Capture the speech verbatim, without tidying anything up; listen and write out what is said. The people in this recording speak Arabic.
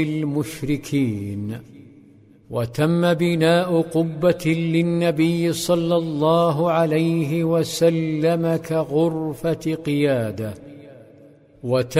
المشركين. وتم بناء قبة للنبي صلى الله عليه وسلم كغرفة قيادة. وتم